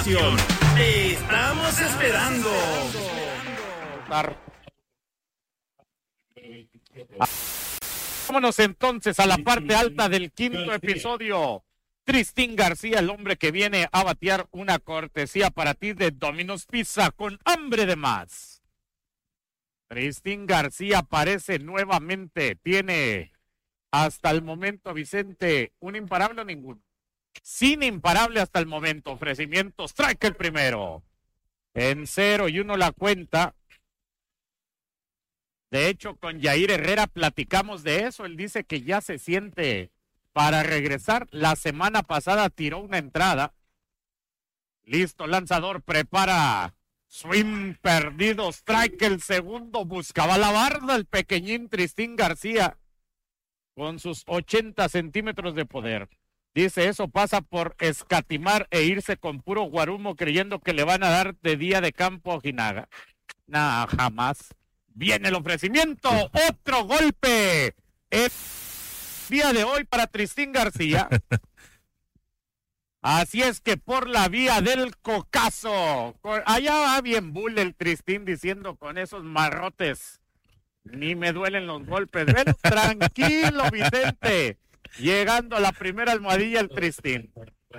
Te estamos esperando. Vámonos entonces a la parte alta del quinto episodio. Tristín García, el hombre que viene a batear una cortesía para ti de Domino's Pizza con hambre de más. Tristín García aparece nuevamente. Tiene hasta el momento, Vicente, un imparable o ninguno. Sin imparable hasta el momento. Ofrecimiento, strike el primero. En 0-1 la cuenta. De hecho, con Yair Herrera platicamos de eso. Él dice que ya se siente para regresar. La semana pasada tiró una entrada. Listo, lanzador, prepara. Swing perdido, strike el segundo. Buscaba la barda el pequeñín Tristín García con sus 80 centímetros de poder. Dice, eso pasa por escatimar e irse con puro guarumo creyendo que le van a dar de día de campo a Ojinaga. Nah, jamás. Viene el ofrecimiento, otro golpe. El día de hoy para Tristín García. Así es que por la vía del cocazo. Allá va bien bull el Tristín diciendo con esos marrotes. Ni me duelen los golpes. Ven, tranquilo, Vicente. Llegando a la primera almohadilla el Tristín.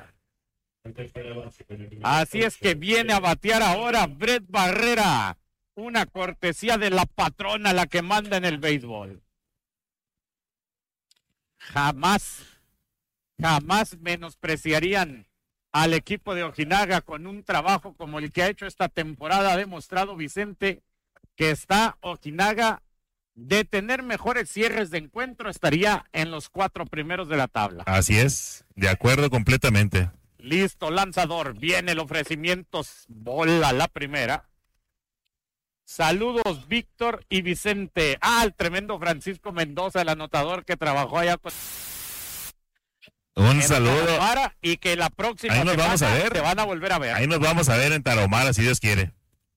Así es que viene a batear ahora Brett Barrera. Una cortesía de la patrona, la que manda en el béisbol. Jamás menospreciarían al equipo de Ojinaga con un trabajo como el que ha hecho esta temporada. Ha demostrado Vicente que está Ojinaga de tener mejores cierres de encuentro, estaría en los 4 primeros de la tabla. Así es, de acuerdo completamente. Listo, lanzador, viene el ofrecimiento, bola la primera. Saludos, Víctor y Vicente. El tremendo Francisco Mendoza, el anotador que trabajó allá con... Un saludo. Tarahumara, y que la próxima ahí nos vamos a ver. Te van a volver a ver. Ahí nos vamos a ver en Tarahumara, si Dios quiere.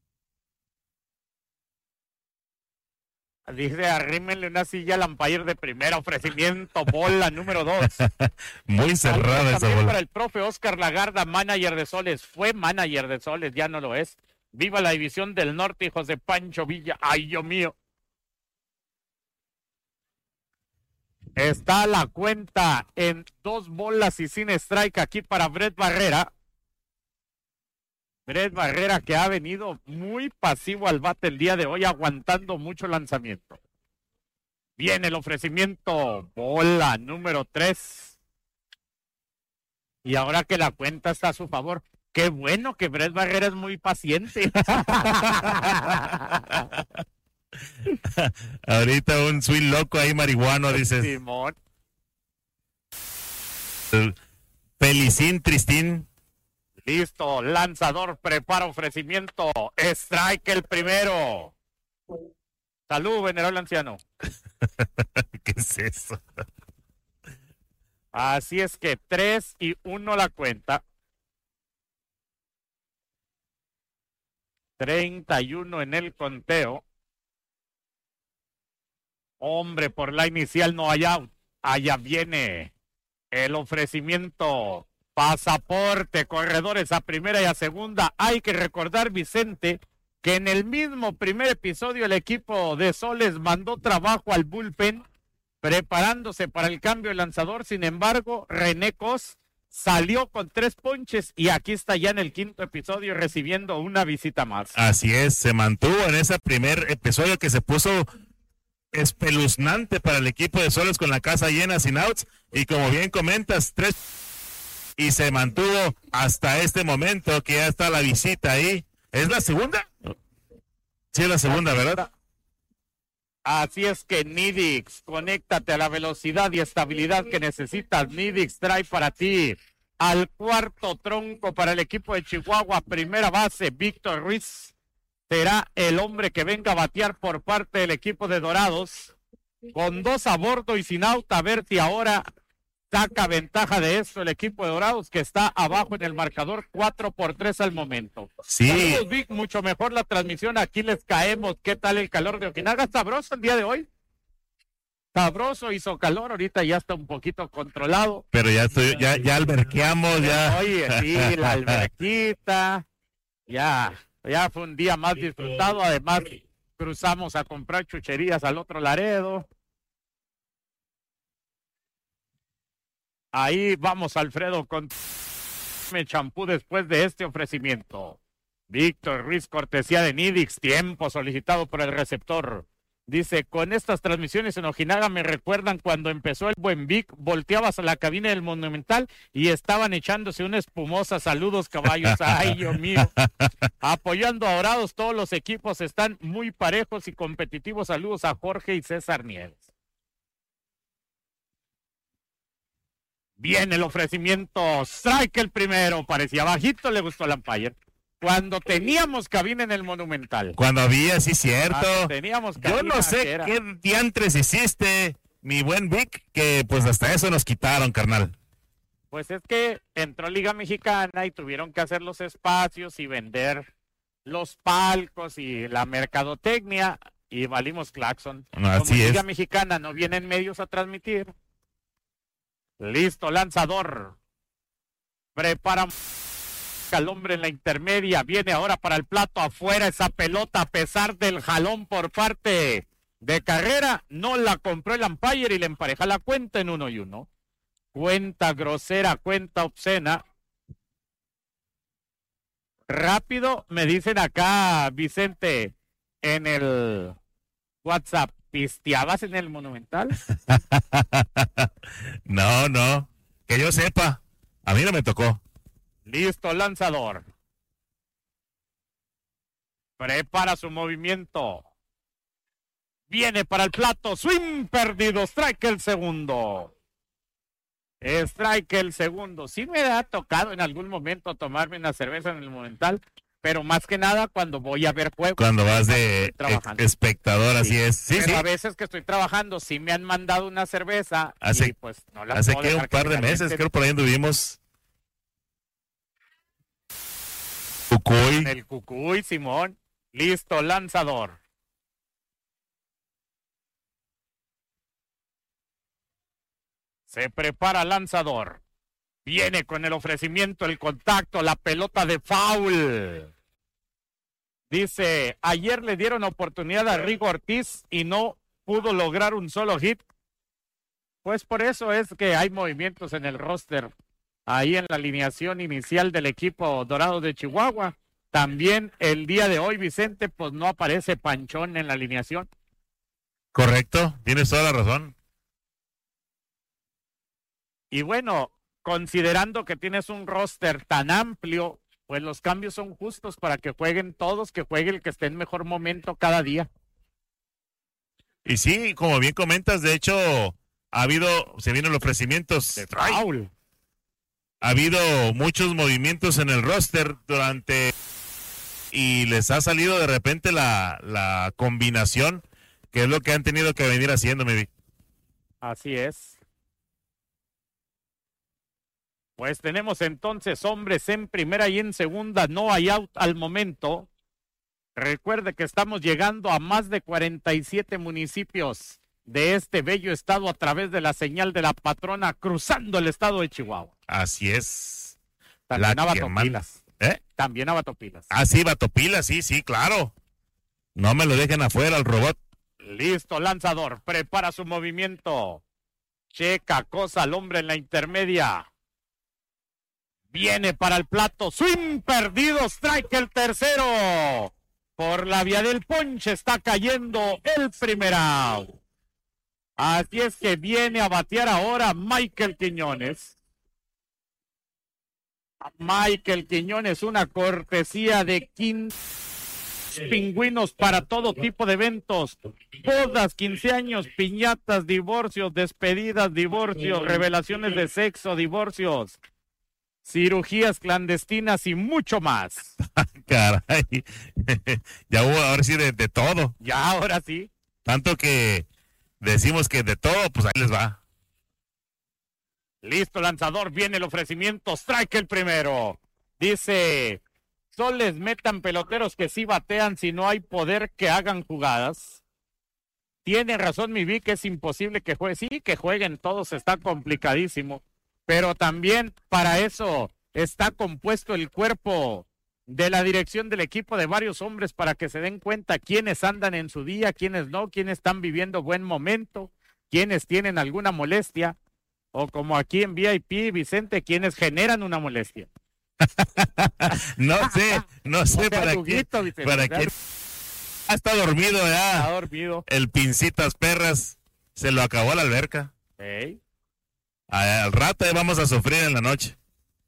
Dice, arrímenle una silla al umpire de primera, ofrecimiento, bola número 2. Muy cerrada esa bola. Para el profe Oscar Lagarda, manager de Soles. Fue manager de Soles, ya no lo es. Viva la división del norte, hijos de Pancho Villa. Ay, Dios mío. Está la cuenta en 2 bolas y sin strike aquí para Brett Barrera. Brett Barrera, que ha venido muy pasivo al bate el día de hoy, aguantando mucho lanzamiento. Viene el ofrecimiento, bola número 3. Y ahora que la cuenta está a su favor, qué bueno que Brett Barrera es muy paciente. Ahorita un swing loco ahí marihuano, dices. Simón. Felicín Tristín. Listo, lanzador, prepara ofrecimiento, strike el primero. Salud, venerable anciano. ¿Qué es eso? Así es que 3-1 la cuenta. 31 en el conteo. Hombre, por la inicial no hay out. Allá viene el ofrecimiento. Pasaporte, corredores a primera y a segunda. Hay que recordar, Vicente, que en el mismo primer episodio el equipo de Soles mandó trabajo al bullpen, preparándose para el cambio de lanzador. Sin embargo, René Cos salió con 3 ponches y aquí está ya en el quinto episodio recibiendo una visita más. Así es, se mantuvo en ese primer episodio que se puso espeluznante para el equipo de Soles con la casa llena sin outs. Y como bien comentas, 3... y se mantuvo hasta este momento que ya está la visita ahí. ¿Es la segunda? Sí, es la segunda, ¿verdad? Así es que Nidix, conéctate a la velocidad y estabilidad que necesitas. Nidix trae para ti al cuarto tronco para el equipo de Chihuahua. Primera base, Víctor Ruiz será el hombre que venga a batear por parte del equipo de Dorados. Con 2 a bordo y sin out, a ver si ahora saca ventaja de esto el equipo de Dorados, que está abajo en el marcador 4-3 al momento. Sí. Saludos, Vic, mucho mejor la transmisión, aquí les caemos. ¿Qué tal el calor de Ojinaga? ¿Sabroso el día de hoy? sabroso, hizo calor, ahorita ya está un poquito controlado. Pero ya alberqueamos, ya. Oye, sí, la alberquita, ya fue un día más disfrutado, además cruzamos a comprar chucherías al otro Laredo. Ahí vamos, Alfredo, con champú después de este ofrecimiento. Víctor Ruiz, cortesía de Nidix, tiempo solicitado por el receptor. Dice, con estas transmisiones en Ojinaga me recuerdan cuando empezó el Buen Vic, volteabas a la cabina del Monumental y estaban echándose una espumosa. Saludos, caballos. Ay, Dios mío. Apoyando a Dorados, todos los equipos están muy parejos y competitivos. Saludos a Jorge y César Nieves. Viene el ofrecimiento, strike el primero, parecía bajito, le gustó al umpire. Cuando teníamos cabina en el Monumental. Cuando había, sí, cierto. Teníamos cabina. Yo no sé qué diantres hiciste, mi buen Vic, que pues hasta eso nos quitaron, carnal. Pues es que entró Liga Mexicana y tuvieron que hacer los espacios y vender los palcos y la mercadotecnia y valimos claxon. Así Como es. Liga Mexicana no vienen medios a transmitir. Listo, lanzador. Prepara al hombre en la intermedia. Viene ahora para el plato afuera esa pelota a pesar del jalón por parte de Carrera. No la compró el umpire y le empareja la cuenta en 1-1. Cuenta grosera, cuenta obscena. Rápido, me dicen acá, Vicente, en el WhatsApp. ¿Pisteabas en el Monumental? No, que yo sepa, a mí no me tocó. Listo, lanzador. Prepara su movimiento. Viene para el plato, swing perdido, strike el segundo. Strike el segundo. Sí me ha tocado en algún momento tomarme una cerveza en el Monumental, pero más que nada cuando voy a ver juegos. Cuando vas de espectador, así es. Sí, pero sí. a veces que estoy trabajando, sí me han mandado una cerveza y pues no la hace puedo que dejar un par de meses, creo por ahí anduvimos. Cucuy. En el Cucuy, Simón. Listo, lanzador. Se prepara lanzador. Viene con el ofrecimiento, el contacto, la pelota de foul. Dice, ayer le dieron oportunidad a Rigo Ortiz y no pudo lograr un solo hit. Pues por eso es que hay movimientos en el roster. Ahí en la alineación inicial del equipo Dorado de Chihuahua. También el día de hoy, Vicente, pues no aparece Panchón en la alineación. Correcto, tienes toda la razón. Y bueno, considerando que tienes un roster tan amplio, pues los cambios son justos para que jueguen todos, que juegue el que esté en mejor momento cada día. Y sí, como bien comentas, de hecho, se vienen los ofrecimientos de foul. Ha habido muchos movimientos en el roster y les ha salido de repente la combinación, que es lo que han tenido que venir haciendo, mi Vic. Así es. Pues tenemos entonces hombres en primera y en segunda, no hay out al momento. Recuerde que estamos llegando a más de 47 municipios de este bello estado a través de la señal de la patrona cruzando el estado de Chihuahua. Así es. También a Batopilas. También a Batopilas. Ah, sí, Batopilas, sí, claro. No me lo dejen afuera el robot. Listo, lanzador, prepara su movimiento. Checa cosa al hombre en la intermedia. Viene para el plato, swing perdido, strike el tercero. Por la vía del ponche está cayendo el primer out. Así es que viene a batear ahora Michael Quiñones. Michael Quiñones, una cortesía de Pingüinos para todo tipo de eventos. Bodas, 15 años, piñatas, divorcios, despedidas, divorcios, revelaciones de sexo, divorcios, cirugías clandestinas y mucho más. Caray, ya hubo ahora sí de todo. Ya ahora sí. Tanto que decimos que de todo, pues ahí les va. Listo, lanzador, viene el ofrecimiento, strike el primero. Dice, solo les metan peloteros que sí batean si no hay poder que hagan jugadas. Tiene razón mi Vic, es imposible que juegue. Sí, que jueguen todos, está complicadísimo. Pero también para eso está compuesto el cuerpo de la dirección del equipo de varios hombres para que se den cuenta quiénes andan en su día, quiénes no, quiénes están viviendo buen momento, quiénes tienen alguna molestia, o como aquí en VIP, Vicente, quienes generan una molestia. No sé O sea, para Huguito, qué. Vicente, Para o sea, qué. Está dormido ya. Está dormido. El Pincitas Perras se lo acabó la alberca. Ey. Al rato vamos a sufrir en la noche.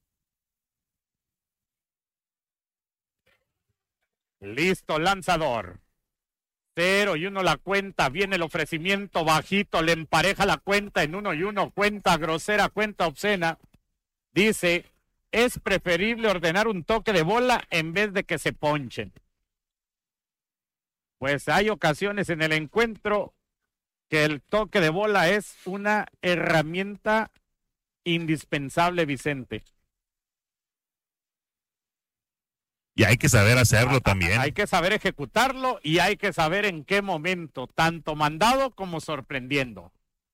Listo, lanzador. 0-1 la cuenta, viene el ofrecimiento bajito, le empareja la cuenta en 1-1, cuenta grosera, cuenta obscena. Dice, es preferible ordenar un toque de bola en vez de que se ponchen. Pues hay ocasiones en el encuentro que el toque de bola es una herramienta indispensable, Vicente. Y hay que saber hacerlo también. Hay que saber ejecutarlo y hay que saber en qué momento, tanto mandado como sorprendiendo.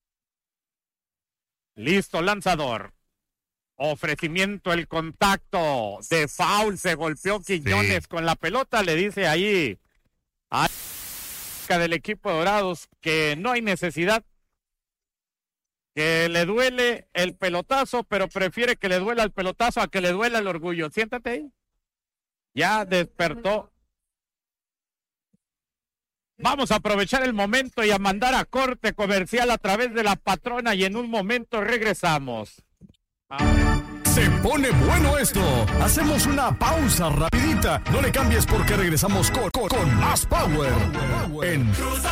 Listo, lanzador. Ofrecimiento, el contacto de foul, se golpeó Quiñones con la pelota, le dice ahí a del equipo de Dorados que no hay necesidad, que le duele el pelotazo, pero prefiere que le duela el pelotazo a que le duela el orgullo. Siéntate ahí. Ya despertó. Vamos a aprovechar el momento y a mandar a corte comercial a través de la patrona y en un momento regresamos. Se pone bueno esto. Hacemos una pausa rapidita. No le cambies porque regresamos con más power. En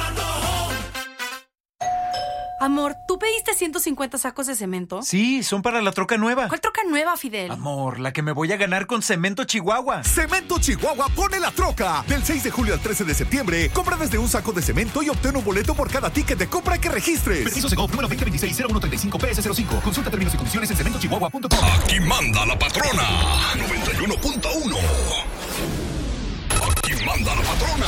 Amor, ¿tú pediste 150 sacos de cemento? Sí, son para la troca nueva. ¿Cuál troca nueva, Fidel? Amor, la que me voy a ganar con Cemento Chihuahua. Cemento Chihuahua pone la troca. Del 6 de julio al 13 de septiembre, compra desde un saco de cemento y obtén un boleto por cada ticket de compra que registres. Preciso Segov, número 2026-0135-PS05. Consulta términos y condiciones en cementochihuahua.com. Aquí manda la patrona. 91.1. Aquí manda la patrona.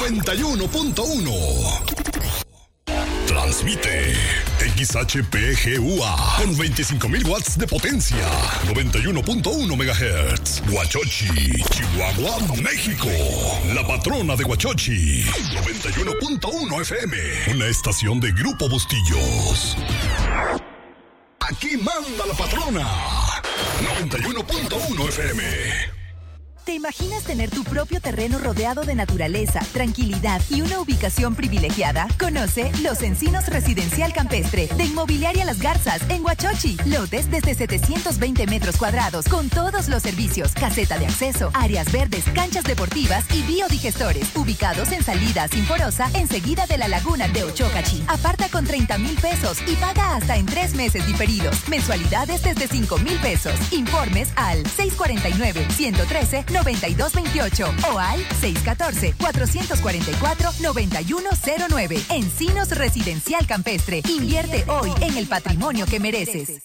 91.1. Transmite XHPGUA con 25.000 watts de potencia. 91.1 MHz. Huachochi, Chihuahua, México. La patrona de Huachochi. 91.1 FM. Una estación de Grupo Bustillos. Aquí manda la patrona. 91.1 FM. ¿Te imaginas tener tu propio terreno rodeado de naturaleza, tranquilidad y una ubicación privilegiada? Conoce Los Encinos Residencial Campestre de Inmobiliaria Las Garzas en Huachochi. Lotes desde 720 metros cuadrados con todos los servicios, caseta de acceso, áreas verdes, canchas deportivas y biodigestores. Ubicados en salida Sinforosa, enseguida de la laguna de Ochocachi. Aparta con 30,000 pesos y paga hasta en 3 meses diferidos. Mensualidades desde 5,000 pesos. Informes al 649-113-9228 o al 614-444-9109. Encinos Residencial Campestre. Invierte hoy en el patrimonio que mereces.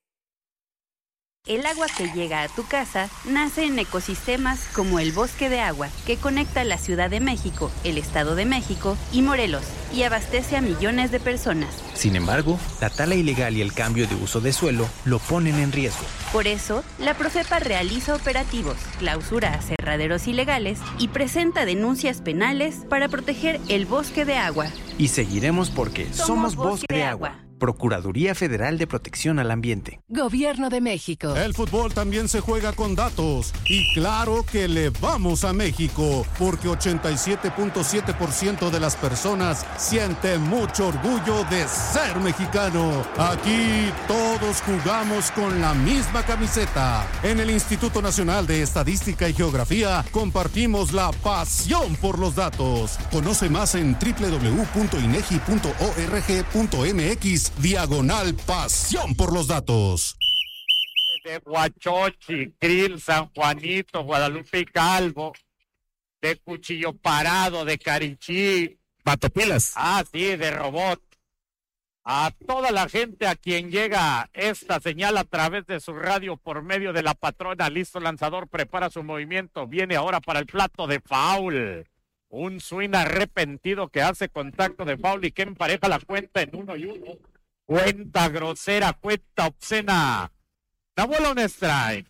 El agua que llega a tu casa nace en ecosistemas como el Bosque de Agua, que conecta la Ciudad de México, el Estado de México y Morelos, y abastece a millones de personas. Sin embargo, la tala ilegal y el cambio de uso de suelo lo ponen en riesgo. Por eso, la Profepa realiza operativos, clausura aserraderos ilegales y presenta denuncias penales para proteger el Bosque de Agua. Y seguiremos porque somos Bosque de Agua. Procuraduría Federal de Protección al Ambiente. Gobierno de México. El fútbol también se juega con datos. Y claro que le vamos a México, porque 87.7% de las personas siente mucho orgullo de ser mexicano. Aquí todos jugamos con la misma camiseta. En el Instituto Nacional de Estadística y Geografía compartimos la pasión por los datos. Conoce más en www.inegi.org.mx/pasión por los datos. De Huachochi, Krill, San Juanito, Guadalupe y Calvo, de Cuchillo Parado, de Carichí. Patopilas. Ah, sí, de Robot. A toda la gente a quien llega esta señal a través de su radio por medio de la patrona. Listo, lanzador, prepara su movimiento. Viene ahora para el plato de foul. Un swing arrepentido que hace contacto de foul y que empareja la cuenta en 1-1. Cuenta grosera, cuenta obscena. La bola un strike.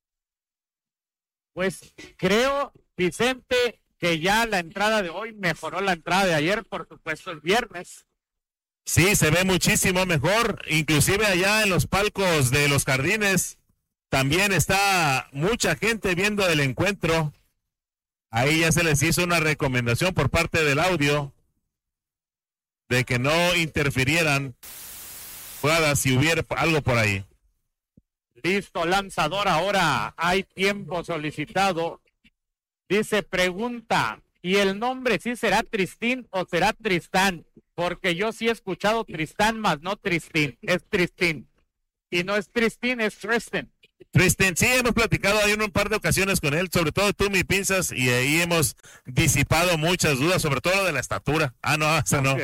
Pues creo, Vicente, que ya la entrada de hoy mejoró la entrada de ayer, por supuesto el viernes. Sí, se ve muchísimo mejor, inclusive allá en los palcos de los Jardines, también está mucha gente viendo el encuentro. Ahí ya se les hizo una recomendación por parte del audio de que no interfirieran jugadas si hubiera algo por ahí. Listo, lanzador, ahora hay tiempo solicitado. Dice, pregunta, ¿y el nombre sí será Tristín o será Tristán? Porque yo sí he escuchado Tristán, más no Tristín, es Tristín. Y no es Tristín, es Tristan. Tristan, sí, hemos platicado ahí en un par de ocasiones con él, sobre todo tú, mi pinzas, y ahí hemos disipado muchas dudas, sobre todo lo de la estatura. Ah, no, eso no.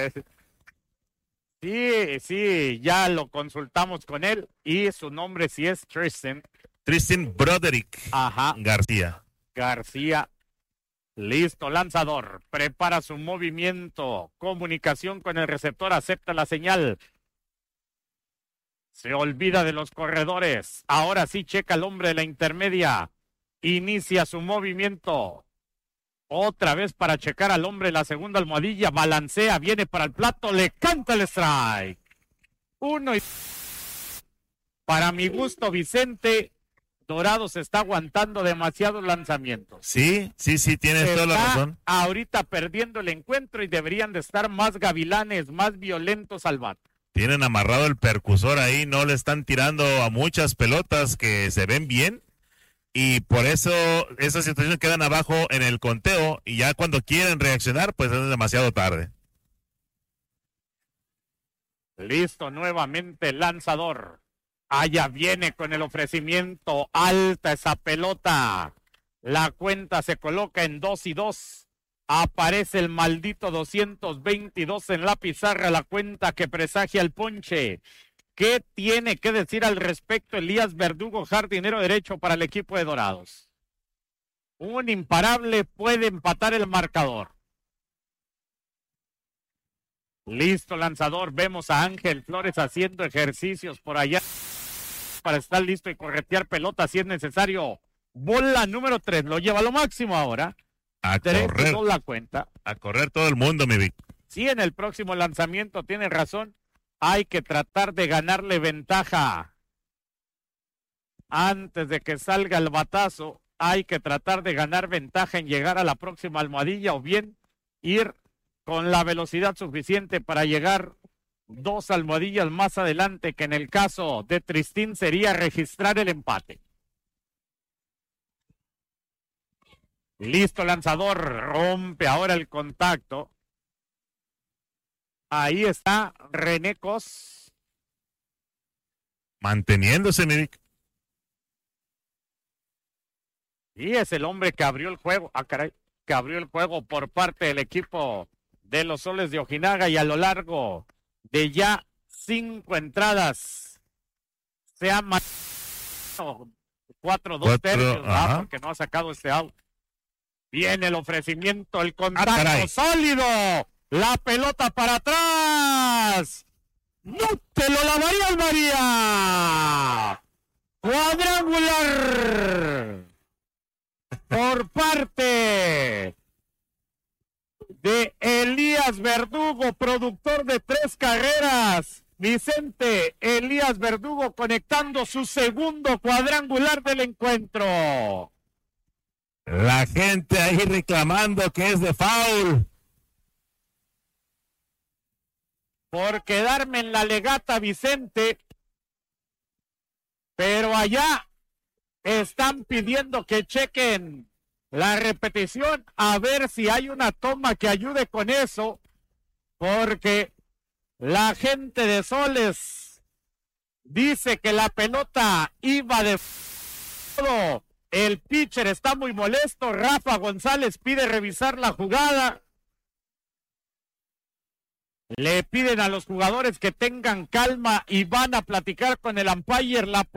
Sí, ya lo consultamos con él y su nombre sí es Tristan. Tristan Broderick. Ajá. García. Listo, lanzador. Prepara su movimiento. Comunicación con el receptor. Acepta la señal. Se olvida de los corredores. Ahora sí checa el hombre de la intermedia. Inicia su movimiento. Otra vez para checar al hombre de la segunda almohadilla. Balancea, viene para el plato. Le canta el strike. 1 y... Para mi gusto, Vicente, Dorados está aguantando demasiados lanzamientos. Sí, tienes toda la razón. Ahorita perdiendo el encuentro y deberían de estar más gavilanes, más violentos al bate. Tienen amarrado el percusor ahí, no le están tirando a muchas pelotas que se ven bien. Y por eso esas situaciones quedan abajo en el conteo y ya cuando quieren reaccionar, pues es demasiado tarde. Listo, nuevamente el lanzador. Allá viene con el ofrecimiento, alta esa pelota. La cuenta se coloca en 2-2. Aparece el maldito 222 en la pizarra, la cuenta que presagia el ponche. ¿Qué tiene que decir al respecto Elías Verdugo, jardinero derecho para el equipo de Dorados? Un imparable puede empatar el marcador. Listo, lanzador. Vemos a Ángel Flores haciendo ejercicios por allá para estar listo y corretear pelota si es necesario. Bola número 3. Lo lleva a lo máximo ahora. A correr. La cuenta. A correr todo el mundo, mi Vic. Sí, en el próximo lanzamiento tiene razón. Hay que tratar de ganarle ventaja. Antes de que salga el batazo, hay que tratar de ganar ventaja en llegar a la próxima almohadilla o bien ir con la velocidad suficiente para llegar 2 almohadillas más adelante, que en el caso de Tristín sería registrar el empate. Listo, lanzador, rompe ahora el contacto. Ahí está René Cos. Manteniéndose, mi Vic. Y es el hombre que abrió el juego. Que abrió el juego por parte del equipo de los Soles de Ojinaga, y a lo largo de ya 5 entradas se ha matado 4-2 tercios, porque no ha sacado este out. Viene el ofrecimiento, el contacto sólido, la pelota para atrás. ¡No te lo lavarías, María! Cuadrangular por parte de Elías Verdugo, productor de 3 carreras. Vicente Elías Verdugo conectando su segundo cuadrangular del encuentro. La gente ahí reclamando que es de foul. Por quedarme en la legata, Vicente. Pero allá están pidiendo que chequen la repetición, a ver si hay una toma que ayude con eso, porque la gente de Soles dice que la pelota iba de todo. El pitcher está muy molesto. Rafa González pide revisar la jugada. Le piden a los jugadores que tengan calma y van a platicar con el umpire. La